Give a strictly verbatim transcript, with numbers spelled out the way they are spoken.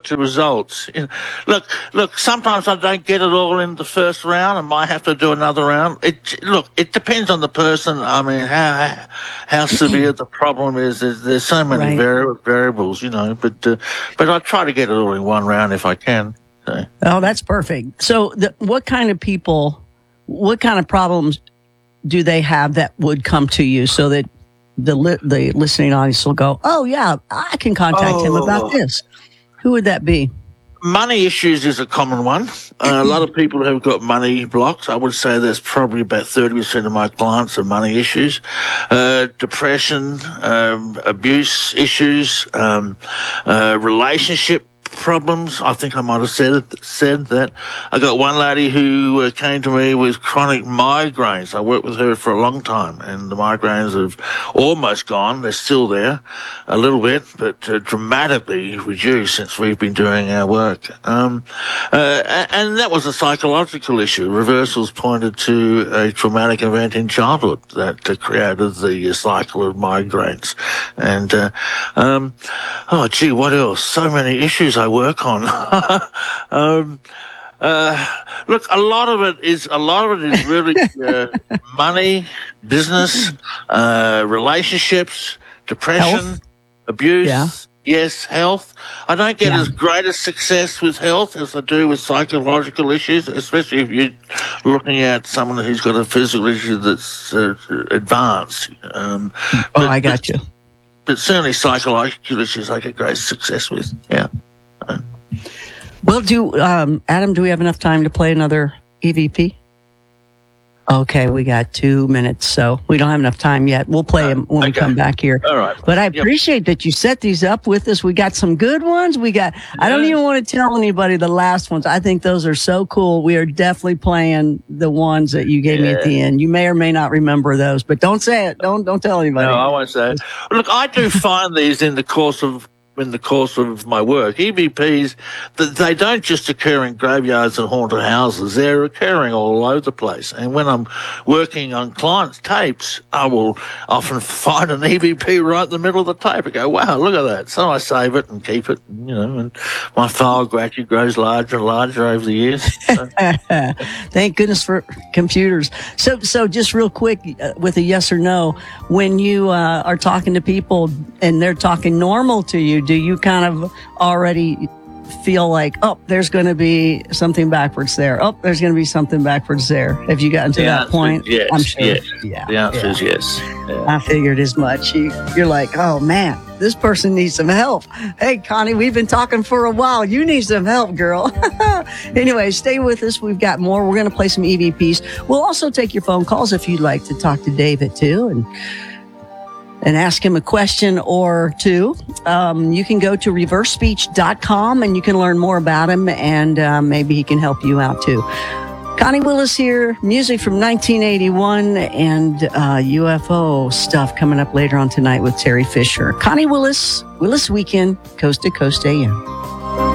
to results. You know, look, look. Sometimes I don't get it all in the first round. I might have to do another round. It look. It depends on the person. I mean, how how severe the problem is. There's, there's so many Right. vari- variables, you know. But uh, but I try to get it all in one round if I can. So. Oh, that's perfect. So, the, what kind of people, what kind of problems do they have that would come to you so that the li- the listening audience will go, oh, yeah, I can contact him about Oh. this? Who would that be? Money issues is a common one. Uh, a lot of people have got money blocks. I would say there's probably about thirty percent of my clients have money issues. Uh, depression, um, abuse issues, um, uh, relationship problems. I think I might have said it, said that. I got one lady who uh, came to me with chronic migraines. I worked with her for a long time, and the migraines have almost gone. They're still there, a little bit, but uh, dramatically reduced since we've been doing our work. Um, uh, a- and that was a psychological issue. Reversals pointed to a traumatic event in childhood that uh, created the uh, cycle of migraines. And, uh, um, oh, gee, what else? So many issues I work on. um, uh, look, a lot of it is a lot of it is really uh, money, business, uh, relationships, depression, Health? abuse. Yeah. Yes, health. I don't get Yeah. as great a success with health as I do with psychological issues, especially if you're looking at someone who's got a physical issue that's uh, advanced. Um, Oh, but- I got you. But certainly psychological issues I get great success with. Yeah. Well, do um, Adam, do we have enough time to play another E V P? Okay, we got two minutes, so we don't have enough time yet. We'll play them when we okay. come back here. All right. But I Yep. appreciate that you set these up with us. We got some good ones. We got, I don't Yeah. even want to tell anybody the last ones. I think those are so cool. We are definitely playing the ones that you gave me at the end. You may or may not remember those, but don't say it. Don't, don't tell anybody. No, I won't say it. Look, I do find these in the course of in the course of my work. E V Ps, th- they don't just occur in graveyards and haunted houses. They're occurring all over the place. And when I'm working on clients' tapes, I will often find an E V P right in the middle of the tape. I go, wow, look at that. So I save it and keep it, you know, and my file gradually grows larger and larger over the years. So, Thank goodness for computers. So, so just real quick uh, with a yes or no, when you uh, are talking to people and they're talking normal to you, do you kind of already feel like, oh, there's going to be something backwards there? Oh, there's going to be something backwards there. Have you gotten to The that answer point? is yes, I'm sure. yes. Yeah. the answer yeah. is yes. Yeah. I figured as much. You, you're like, oh man, this person needs some help. Hey, Connie, we've been talking for a while. You need some help, girl. Anyway, stay with us. We've got more. We're going to play some E V Ps. We'll also take your phone calls if you'd like to talk to David too, and and ask him a question or two. Um, you can go to reverse speech dot com and you can learn more about him, and uh, maybe he can help you out too. Connie Willis here, music from nineteen eighty-one and uh, U F O stuff coming up later on tonight with Terry Fisher. Connie Willis, Willis Weekend, Coast to Coast A M.